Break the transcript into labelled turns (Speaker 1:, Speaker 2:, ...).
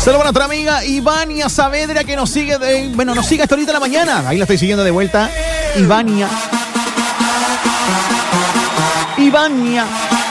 Speaker 1: Saludos para nuestra amiga Ivania Saavedra que nos sigue, nos sigue hasta ahorita en la mañana. Ahí la estoy siguiendo de vuelta. Ivania.